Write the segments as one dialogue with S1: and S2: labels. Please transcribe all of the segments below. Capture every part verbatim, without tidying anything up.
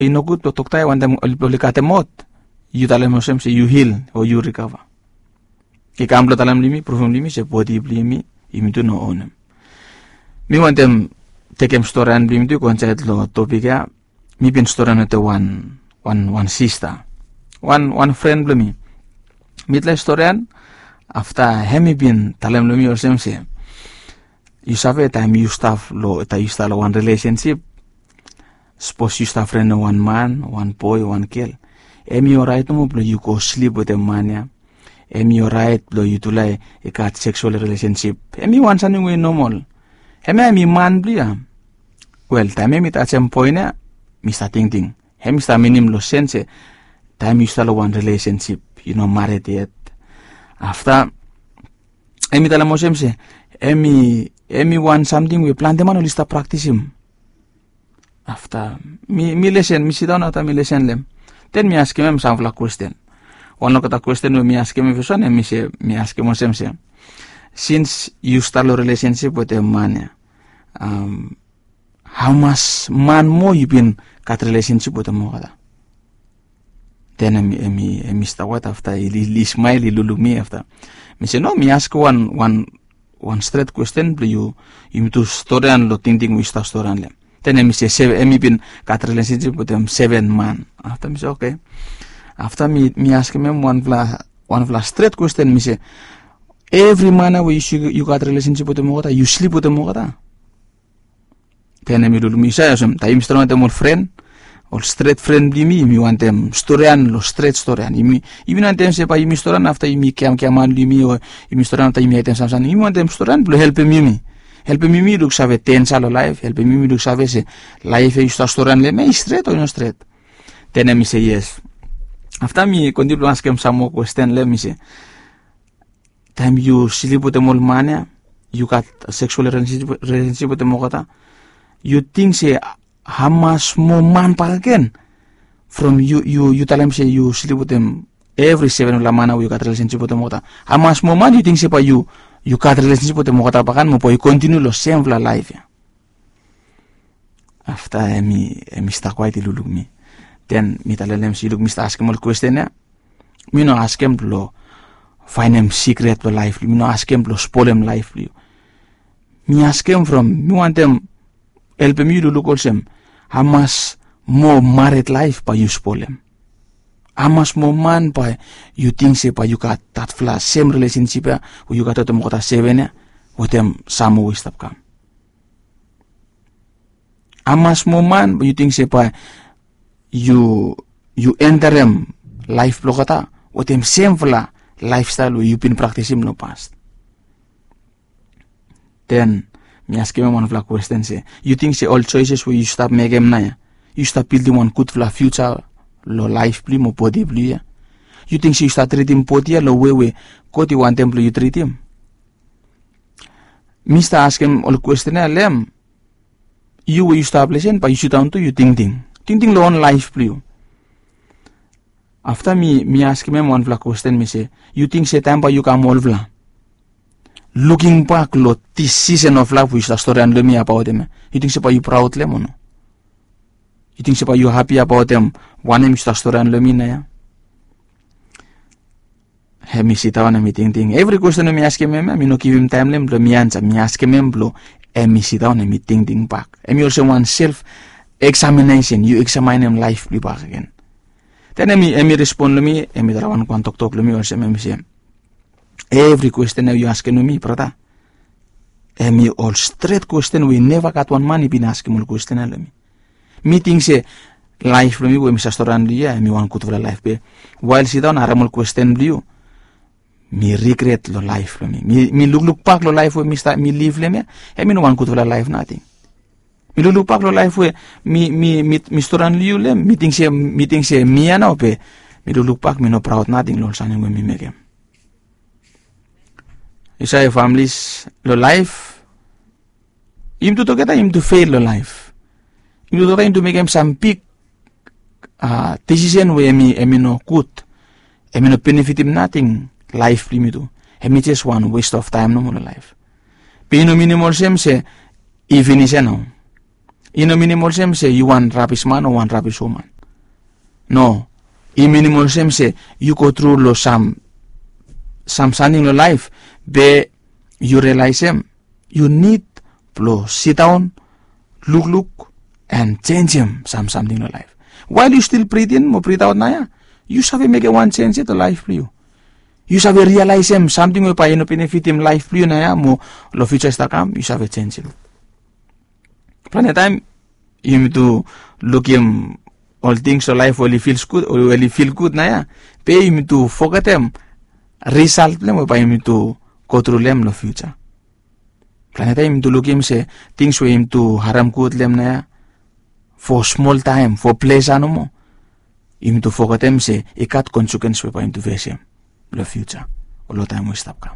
S1: inokut lo toktay wan dem olikatemot you talem mosem se you heal or you recover ki kamlo talam limi profum limi se body limi imitu no onem mi wantem tekem storan bim tu konset lo topika mi pin storan te one one one sister one one friend limi mitla storan after hemi bin talem limi osem se you save time you staff lo ta you start one relationship suppose you staff friend one man one boy one girl emi alright mo blo you go sleep with a man ya emi alright blo you tulai a cat sexual relationship emi one something we normal emi emi man blia well time mi ta sem point ya mi starting thing hem sta minim lo sense time you start one relationship you know married yet after emi tala mo sem se emi emi one something we plan them on lista practice him after mi mi lesson mi sit down ata mi lesson lem then mi ask him some of question one of the question we mi ask him if son mi se mi ask him sem se since you start a relationship with a man um how much man more you been got relationship with a mother then mi mi mi start what after he, he smile he look me after mi say no mi ask one one one straight question you you to story and lo thinking we start story and then mi say seven mi been got relationship with them seven man after mi say okay after me me ask him one vla one vla straight question mi say every man we you, you got relationship with the mother you sleep with the mother then mi do mi say some time strong them friend or straight friend bi mi mi want them story and lo straight story and mi even and them say pa mi story after mi kiam kiaman li mi or mi story after mi item samsan mi want them story and help me mi help me mi look save ten salo life help me mi look save se life is story and le me straight or no straight then mi say yes after me continue ask him some more question let me say time you sleep with the man you got a sexual relationship, relationship with the mother you think say how much more man pa again from you you you tell him say you sleep with them every seven la mana you got relationship with the mother how much more man you think say pa you you got relationship with the mother pa kan mo po continue lo same la life ya after me me sta quite lulug me then me tell him say look me sta ask him question ya me no ask him lo find him secret to life me no ask him lo spoil him life me ask him from me want them help me to look also how much more married life by you spoil him how much more man by you think say by you got that flash same relationship ya where you got to mo seven ya with them some way stop come how much more man but you think say by you you enter him life blogata with them same fla lifestyle where you been practicing no past then me ask him one of the questions say you think say all choices where you stop make him na you stop building one good for future lo life pli mo body pli ya you think say you start treating body lo way way ko ti want them you treat him Mister ask him all question lem you will establish and by you sit down to you think think think think lo on life pli after me me ask him one of the question me say you think say time by you come all vla looking back lo this season of life which the story and me about them you think say you proud them or no you think say you happy about them one name is the story and me na ya he me sit down and me think think every question me ask him me no give him time lem lo me answer me ask him blo and me sit down and me think think back and me also one self examination you examine him life be back again then me me respond lo me and me dala one talk talk lo me also me say every question now you asking me, brother. And me all straight question we never got one money been asking me question and me. Me think say life for me we Mister Storan liya me one good for life be. While sit down aramol question liu. Me regret lo life for me. Me me look look back lo life we Mister me live le me. And me no one good for life nothing. Me look look back lo life we me me me me Storan liu le me think say me think say me ana pe. Me look back me no proud nothing lo saning we me make. Isa families lo life im to together im to fail lo life im to together im to make him some big uh, decision we emi emi no good emi no benefit him nothing life limi to emi just one waste of time no mo life pino minimal sem se even is no ino minimal sem se you one rubbish man or one rubbish woman No. I minimum sem se you go through lo some some something lo life be you realize him you need to sit down, look look and change him some something lo life. While you still breathe in, mo breathe out na ya. You sabi make a one change to life for you. You sabi realize him something mo pa yun benefit him life for you na ya mo lo future sta kam you sabi change him. Plenty time you need to look him all things of life only feels good or only feel good na ya. Pay him to forget him result them or by him to go through them no future. Plenty time to look him say things for him to haram good them na ya. For small time, for pleasure no mo. Him to forget him say a cut consequence for him to face him the future. All the time we stop come.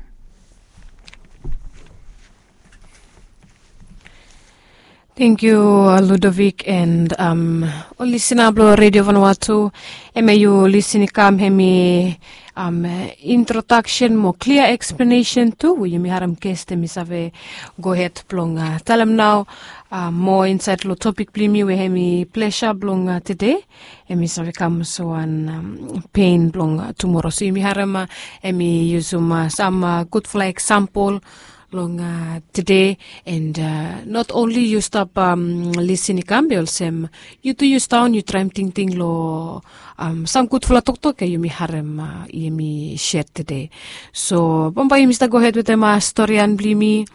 S2: Thank you, Ludovic, and um, listener blo Radio Vanuatu. Eme you listening kam hemi um introduction mo clear explanation too. You mi haram keste mi save go ahead blong. Uh, tell them now uh, more inside lo topic blimi we hemi pleasure blong uh, today. Emi save kam so an um, pain blong uh, tomorrow. So you mi haram uh, emi use um, uh, some uh, good for example. Long uh, today, and uh, not only you stop um, listening cambiol sem you do you down you try ting ting lo um some good fla tok tok you mi harem uh, you mi share today. So bomba you mister go ahead with them uh, story and blimi.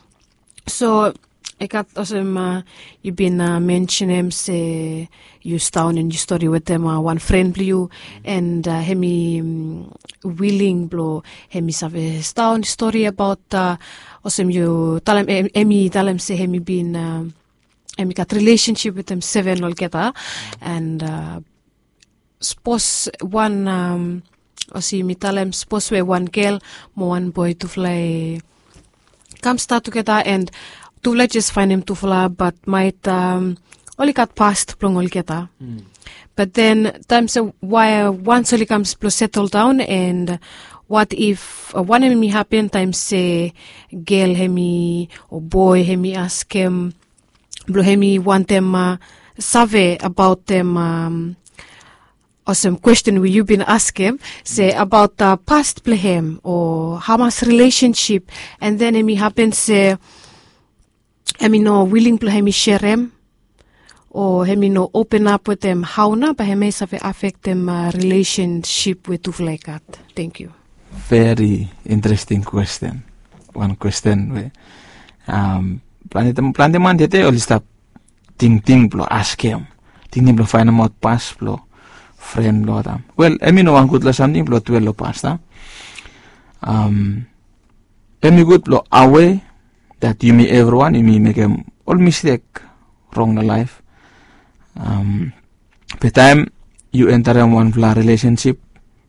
S2: So I got awesome uh, you been uh, mentioning say you down and you story with them uh, one friend blue and uh, hemi um, willing blow hemi save down story about uh, awesome you tell him emi tell him say hemi been uh, emi got relationship with them seven altogether and uh, suppose one um also me tell him suppose we one girl more one boy to fly come start together and to let just find him to fly but might um only got past plong altogether. Mm. But then times uh, why once only comes plus settle down and what if uh, one of me happen times say girl hemi or boy hemi ask him blow hemi want them uh, save about them um awesome question we you been ask him say about the uh, past play him or how much relationship and then hemi happen say hemi no willing play hemi share him or hemi no open up with them how na but hemi save affect them uh, relationship with two like that. Thank you.
S1: Very interesting question. One question we um planet planet man dete all stop ting ting blo ask him ting ting blo find out pass blo friend lo tam well emi no one good la something blo twelve lo pass ta um emi good blo away that you may everyone you may make him all mistake wrong in life um the time you enter in one bla relationship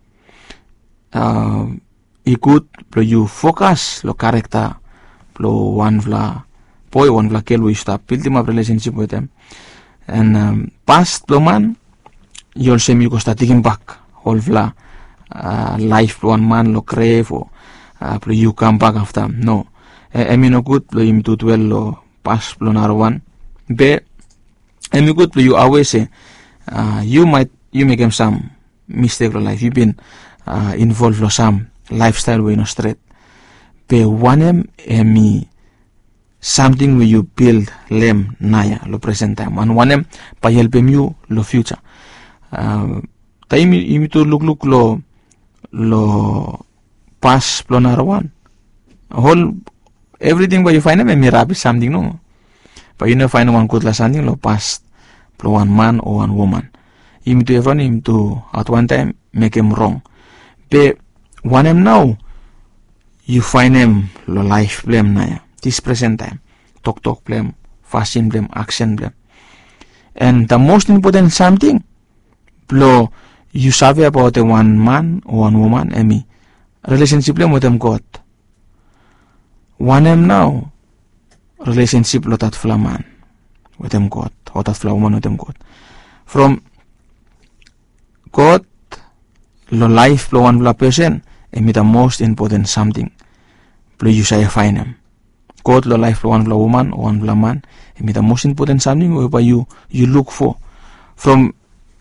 S1: uh ikut blo you focus lo character blo one bla boy one bla girl we stop building up relationship with them and um, past blo man you also you go start taking back whole bla uh, life one man lo crave or uh, blo you come back after no I mean no good blo you to twelve lo past blo naro one be I mean good blo you always say uh, you might you make him some mistake lo life you been uh, involved lo some lifestyle we no straight be one em emi something where you build lem naya lo present time and one em pa help you lo future uh, time you to look look lo lo pass lo narawan whole everything where you find em emi rabi something no but you know find one good la something lo past lo one man or one woman him to everyone him to at one time make him wrong be one em now you find him lo life blame na this present time talk talk blame fashion blame action blame and the most important something blow you sabe about the one man or one woman emi relationship blame with them God one em now relationship lo tat fla man with them God or tat fla woman with them God from God lo life lo one bla person emi the most important something blow you say find him God lo life lo one bla woman or one bla man emi the most important something whereby you you look for from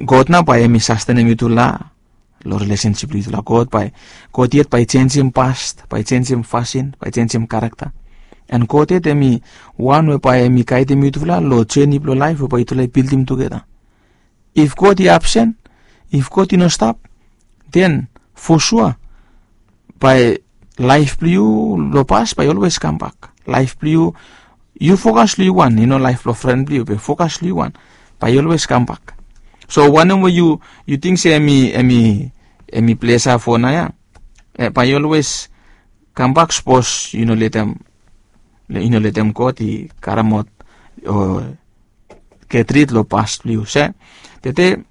S1: God na pa emi sustain emi tula lo relationship li tula God pa God yet pa change him past, pa change him fashion, pa change him character. And God yet emi one way pa emi kait emi tula lo change lo life pa itula build him together. If God is absent, if God is no stop, then for sure by life you lo pass by always come back. Life you you focus you one, you know life lo friend you be focus you one by always come back. So one way you you think say emi emi emi place for na ya eh, by always come back suppose you know let them you know let them go the karamot or get rid lo past you say tete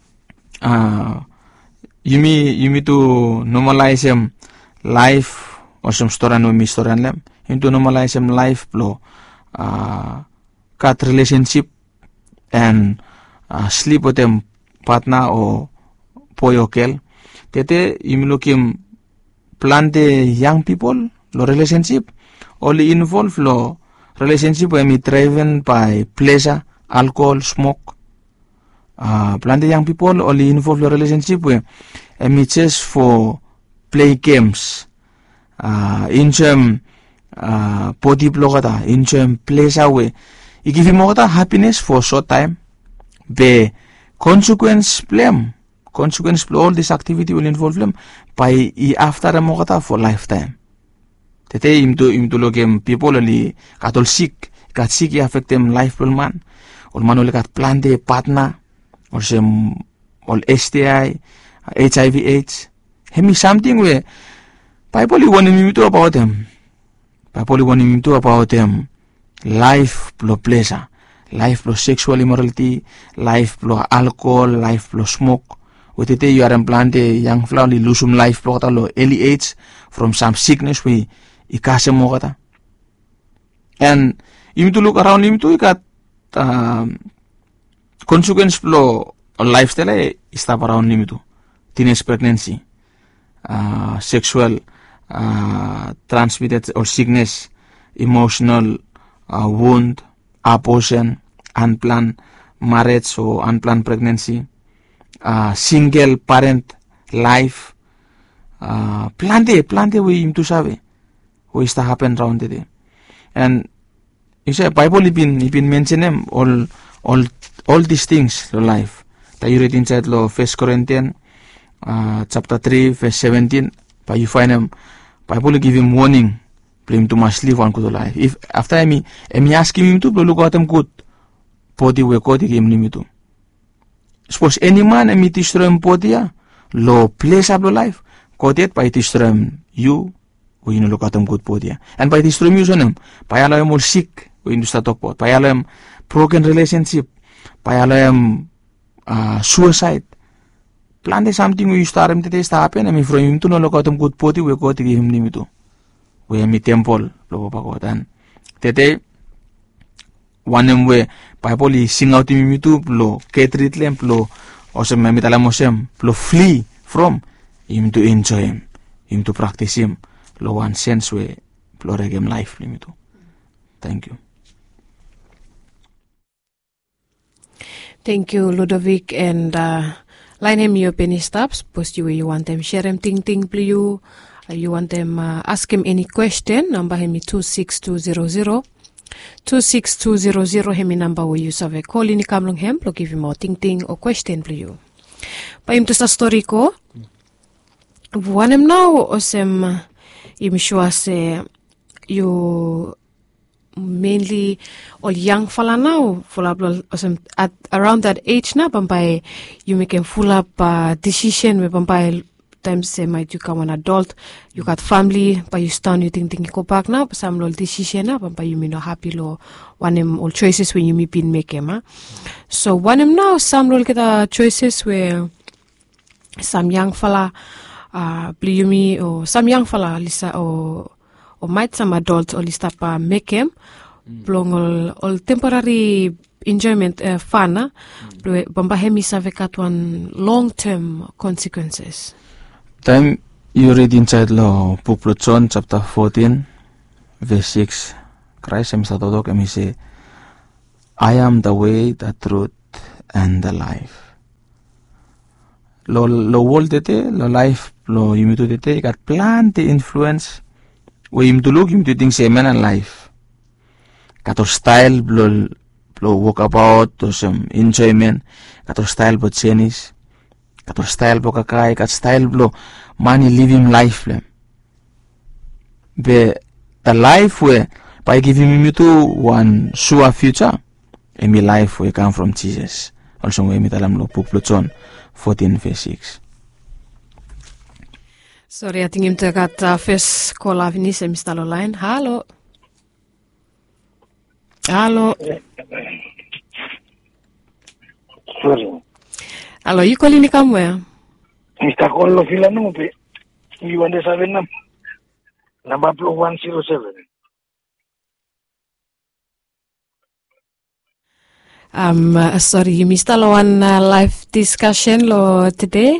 S1: uh you me you me to normalize him life or some story no me story lem into normalize him life lo uh cut relationship and uh, sleep with them partner or poyokel tete you me look him plan the young people lo relationship only involve lo relationship when me driven by pleasure, alcohol, smoke. Uh, plan the young people only involve the relationship where uh, me just for play games, uh, enjoy uh, body blogata, enjoy pleasure way. You give him more happiness for short time, be consequence blame, consequence blame, all this activity will involve them by after a mogata for lifetime. Tete im to im to logem people only got all sick, got sick affect them life man, or man only got plan the partner. Or some all S T I, H I V AIDS. Hemi something where Bible want me to about them. Bible want me to about them. Life plus pleasure, life plus sexual immorality, life plus alcohol, life plus smoke. With it you are implanted young flower lose some life plus early age from some sickness we ikase mogata. And you to look around him too, you got um, consequence flow on lifestyle is stop around him too. Teenage pregnancy, uh, sexual uh, transmitted or sickness, emotional uh, wound, abortion, unplanned marriage or unplanned pregnancy, uh, single parent life, uh, plenty, plenty we him to save, we is to happen around the day. And you say Bible he been he been mention them all all all these things the life. That you read inside lo First Corinthians uh, chapter three verse seventeen. But you find them Bible give him warning. Blame to must live one good life. If after me me asking him to look at him good, body we go to him limit to. Suppose any man me destroy him body ya lo place up lo life. Go that by destroy him you. We you know look at him good body ya. And by destroy him you son him. By allow him all sick. We you know start talk about. By allow him broken relationship. By allow him uh, suicide. Plan de something we start him to test happen. I mean from him to no look at him good body we go to give him limit to. We have temple lo pagotan. Tete one way Bible is sing out in YouTube lo ketrit lemp lo osem memitala mosem lo flee from him to enjoy him, him to practice him lo one sense we lo regem life limitu. Thank you.
S2: Thank you, Ludovic, and uh, line him your penny stops. Post you you want them share him ting ting please you. Uh, you want them uh, ask him any question. Number him two six two zero zero two six two zero zero. Him number we use of a call in kamlong him. Lo give him more ting ting or question please you. Pa him to sa story ko. One him now osem him sure say you. Mainly all young fella now full up at around that age now by you make a full up uh, decision with by times say might you come an adult you got family but you stand you think think go back now some little decision up but you may not happy lo one him all choices when you may been make him huh? So one him now some little get uh, choices where some young fella uh you me or some young fella lisa or or might some adult or list up uh, make him blong all, all temporary enjoyment uh, fun mm. Bamba hemi savekat one long term consequences.
S1: Time you read inside lo book of John chapter fourteen verse six. Christ himself say, I am the way, the truth, and the life. lo lo world dete lo life lo yimitu dete ikat plenty influence we yimitu look yimitu ting semen and life kator style lo lo walk about to some enjoyment kator style bo chenis kator style bo kakai kat style lo money living life lem be the life where by giving me to one sure future emi life we come from Jesus also we mitalam lo puplo John fourteen verse six.
S2: Sorry, jag tänkte inte att uh, först kolla av ni som står online. Hallå? Hallå?
S3: Sorry.
S2: Hallå, you calling me come where?
S3: Mister Kollo Filanope. You want the seven number? Number plus one zero seven.
S2: Um, uh, sorry, you missed a one uh, live discussion lo today.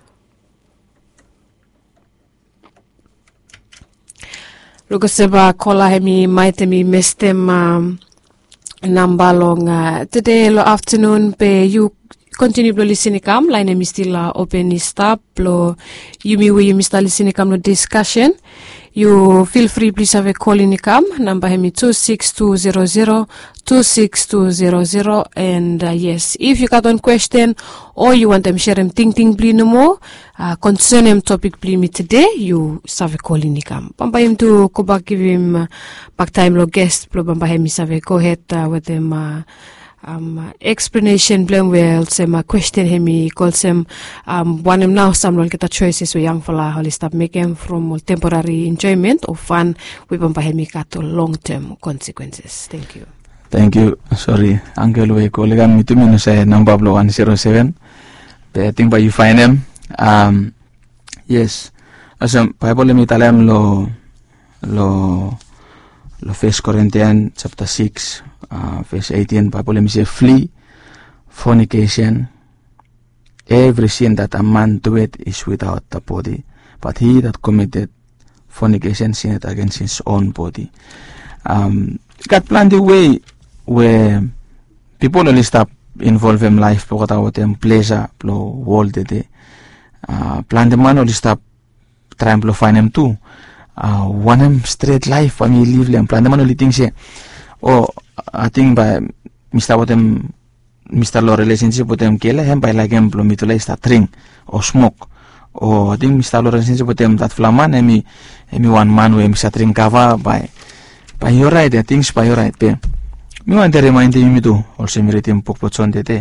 S2: Lugo seba kola hemi maitemi mestem um, number long uh, today lo afternoon pe you continue to listen kam line mi still uh, open is stop lo you mi we you mister listen kam lo discussion. You feel free, please have a call in come. Number hemi two six two zero zero two six two zero zero. And uh, yes, if you got one question or you want them share them ting ting please no more uh, concerning topic please me today, you have a call in come. Bamba him to go back give him uh, back time lo guest. Plo bamba hemi have go ahead uh, with them. Uh, Um, uh, explanation blame well some uh, question hemi call some um one him now some will get a choices we young fella holy stop making from temporary enjoyment or fun we bamba hemi got long term consequences. Thank you.
S1: Thank you. Sorry, Uncle we colleague me to me say number one zero seven. But I think by you find them. Um yes. As um Bible me talam lo lo lo First Corinthians chapter six. Uh, verse eighteen, Bible me say, flee fornication. Every sin that a man doeth is without the body, but he that committed fornication sinned against his own body. Um, got plenty way where people only stop involve in life because of them pleasure, blow world day. Uh, plenty man only stop trying to find them too. Uh, one them straight life, I mean live them. Plenty man only think say, oh. I think by Mister Wotem, Mister Lo relationship with them killer him by like him plumitulize that drink or smoke. Or I think Mister Lo relationship with them that flaman and me, and me one man with Mister Drink cover by by your right, I think by your right. Me want to remind me too, also me read him Pokpochon today.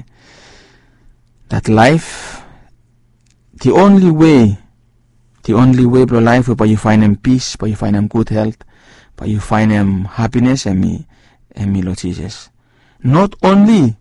S1: That life, the only way, the only way for life where you find him peace, where you find him good health, where you find him happiness and me. And me Lord Jesus. Not only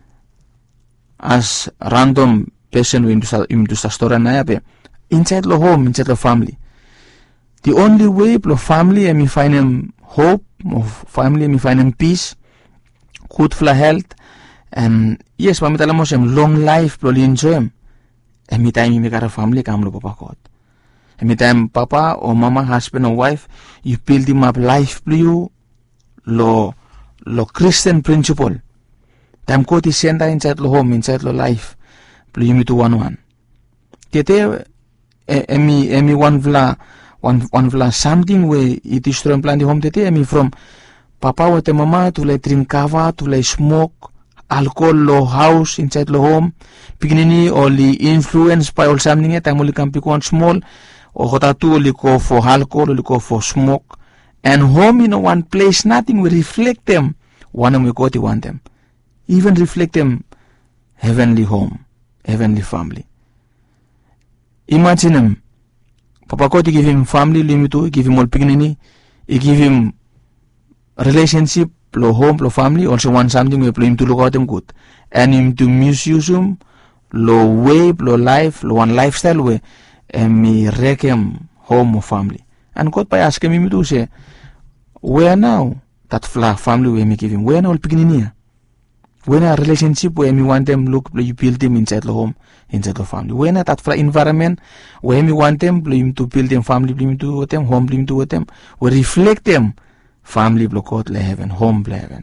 S1: as a random person into into the story na yape, inside the home, inside the family. The only way for family and me find him hope, of family and me find him peace, good for health, and yes, pamit alam mo siyem long life pro enjoy him. And me time me kara family kam lo papakot. And me time papa or mama, husband or wife, you build him up life for you, lo lo Christian principle. Tam ko ti senda inside lo home, inside lo life. Plo yumi to one one. Tete emi emi one vla one one vla something we it is from plan the home tete emi from papa with mama to like drink kava, to like smoke, alcohol lo house inside lo home. Pignini only influenced by all something et I'm only can pick one small or hotatu only go for alcohol, only go for smoke. And home in one place, nothing will reflect them. One we go to want them. Even reflect them heavenly home, heavenly family. Imagine him. Papa Koti give him family limit to, give him all pignini, he give him relationship, lo home, lo family, also want something we play him to look at them good. And him to misuse him, lo way, lo life, lo one lifestyle way, and me wreck him home or family. And God by asking me to say, where now that fla family where me give him? Where now beginning? When a relationship where me want them look you build them inside the home, inside the family. When that fla environment where me want them blame to build them family, blame to with them, home blame to with them, we reflect them family block out le heaven, home le heaven.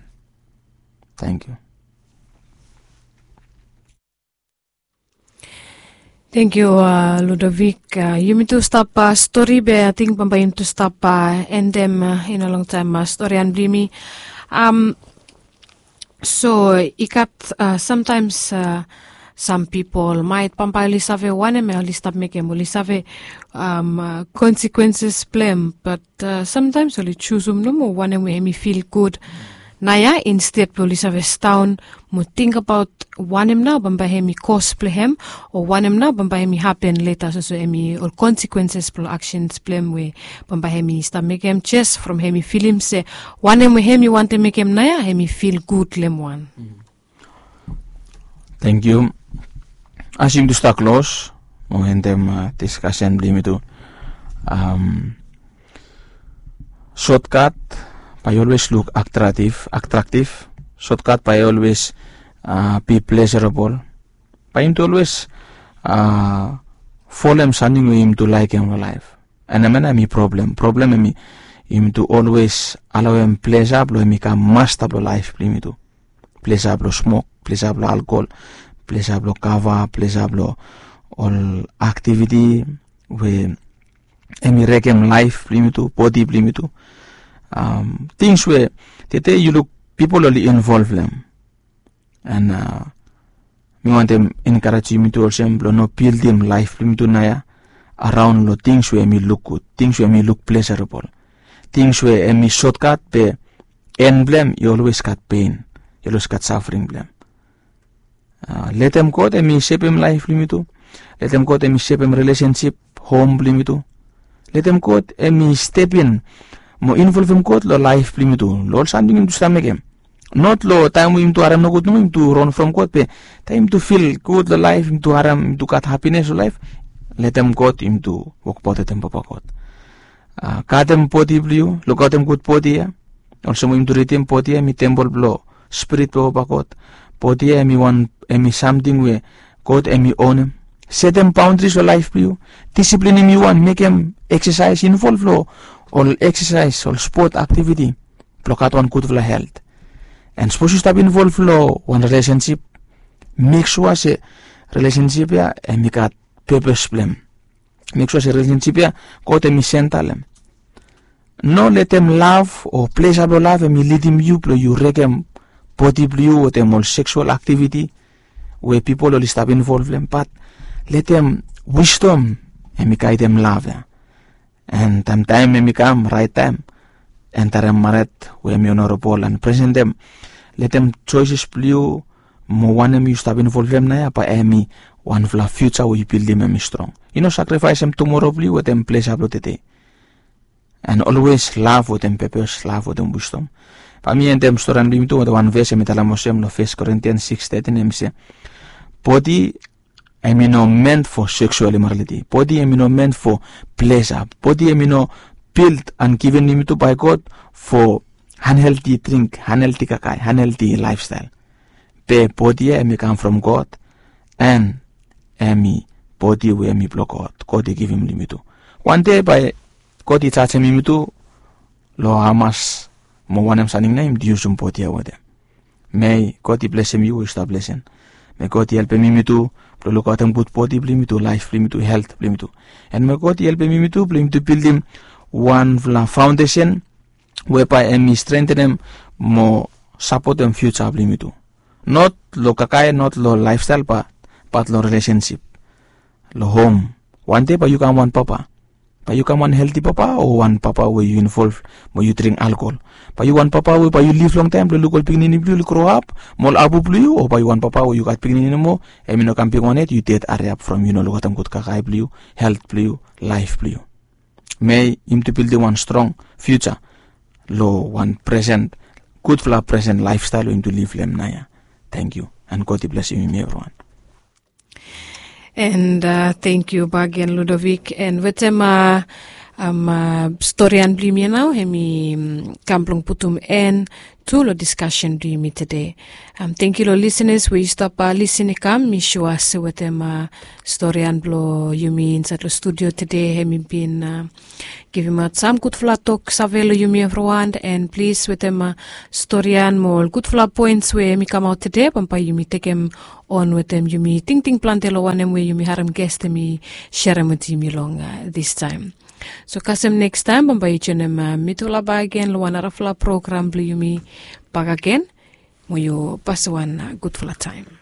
S1: Thank you.
S2: Thank you, uh, Ludovic. Uh, you mean to stop uh, story be I think pambayim to stop uh, and them uh, in a long time uh, story and blimi. Um, so ikat uh, sometimes uh, some people might pampay lisave one me listap make mo lisave um uh, consequences blame, but uh, sometimes only choose um no mo one me feel good. Naya instead lisave town mo think about one him now bamba hemi cosplay him or one him now bamba hemi happen later so so hemi or consequences pro actions blame we bamba hemi start make him chest from hemi film say one him hemi want to make him naya hemi feel good lem one.
S1: Thank you. Asim to start close mo hendem uh, discussion blim itu um shortcut I always look attractive attractive shortcut I always uh, be pleasurable by him to always uh, follow him something with him to like him life and I mean I problem problem me him to always allow him pleasurable him become masterable life blim itu pleasurable smoke pleasurable alcohol pleasurable kava pleasurable all activity we him rekem life blim itu body blim itu um, things where today you look people only involve them and uh, me want them encourage me to also no build them life me to naya around lo things where me look good things where me look pleasurable things where me shortcut be end blame you always got pain you always got suffering blame uh, let them go them me shape him life me to let them go them me shape him relationship home me to let them go them me step in mo involve him code lo life blim itu lo something into stomach him not lo time him to haram no good no him to run from code pe time to feel good the life him to haram to got happiness life let them go him to work pot them papa code ah kadem poti blue lo kadem good poti ya also mo him to retem poti ya mi temple blow spirit papa code poti ya mi one mi something we code mi own set them boundaries for life blue discipline him you want make him exercise involve lo all exercise, all sport activity, block one good for health. And suppose you start involved lo one relationship, make sure say relationship ya and make a purpose blame. Make sure say relationship ya go to me central. No let them love or pleasurable love and me lead him you blow you regem body blue or them all sexual activity where people only start involved them, but let them wisdom and me guide them love ya. And time time may come right time and time maret we me honorable and present them let them choices blue mo one me stop involve them na pa emi one for future we build them strong you know sacrifice them tomorrow blue with them place up today and always love with them purpose love with them wisdom pa mi and them story and lim to one verse me talamosem no First Corinthians six thirteen em say body I mean, no meant for sexual immorality. Body I mean, no meant for pleasure. Body I mean, no built and given him to by God for unhealthy drink, unhealthy kakai, unhealthy lifestyle. Be body I mean come from God, and I body we me block God. God they give him limit to. One day by God it touch him to lo amas mo one am standing name use um body over them. May God bless him you stop blessing. May God help me to look at him good body, blame to life, blame to health, blame to. And may God help me to blame to build him one foundation whereby I may strengthen him more support them future, blame to. Not lo kakai, not lo lifestyle, but but lo relationship, lo home. One day, but you can one papa. But you can one healthy papa or one papa where you involve, where you drink alcohol. But you one papa where you live long time, look all picking in blue, grow up, more abu blue, or by you one papa where you got picking in more, and you know camping on it, you did a up from you know look at them good kakai blue, health blue, life blue. May him to build the one strong future, low one present, good for present lifestyle into live them naya. Thank you, and God bless you, everyone.
S2: And uh, thank you, Bag and Ludovic. And with them, uh, um, uh, story and blimia now, hemi kamplong putum en to lo discussion do me today. Um, thank you, lo listeners. We stop uh, listening kam mi show us with them uh, story and blo you mean at the studio today. Hemi been uh, giving out some good flat talk savelo you me everyone, and please with them uh, story and more good flat points where me come out today. Pampa you me take them on with them you me ting ting plantelo one and where you me haram guest me share them with me long uh, this time. So kasem next time bamba ichenem uh, mitula ba again lo wanarafla program blu you me back again mo yo pass one uh, good flat time.